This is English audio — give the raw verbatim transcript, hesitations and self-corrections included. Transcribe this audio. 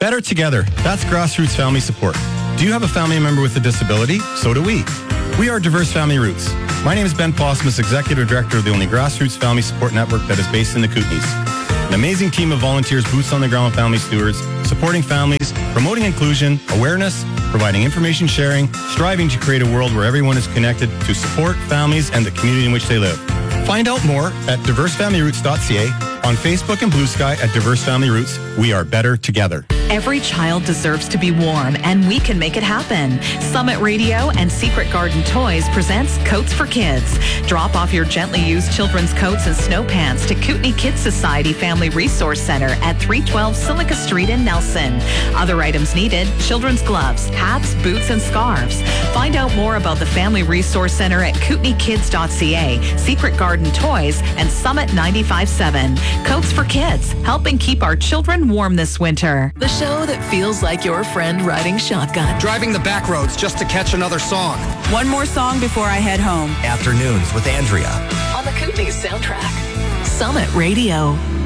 Better together. That's grassroots family support. Do you have a family member with a disability? So do we. We are Diverse Family Roots. My name is Ben Posmus, Executive Director of the only grassroots family support network that is based in the Kootenays. An amazing team of volunteers, boots on the ground family stewards, supporting families, promoting inclusion, awareness, providing information sharing, striving to create a world where everyone is connected to support families and the community in which they live. Find out more at diverse family roots dot c a, on Facebook and Blue Sky at Diverse Family Roots. We are better together. Every child deserves to be warm, and we can make it happen. Summit Radio and Secret Garden Toys presents Coats for Kids. Drop off your gently used children's coats and snow pants to Kootenay Kids Society Family Resource Center at three twelve Silica Street in Nelson. Other items needed: children's gloves, hats, boots, and scarves. Find out more about the Family Resource Center at kootenay kids dot c a, Secret Garden Toys, and Summit ninety-five point seven. Coats for Kids, helping keep our children warm this winter. The show that feels like your friend riding shotgun. Driving the back roads just to catch another song. One more song before I head home. Afternoons with Andrea. On the Kootenays soundtrack. Summit Radio.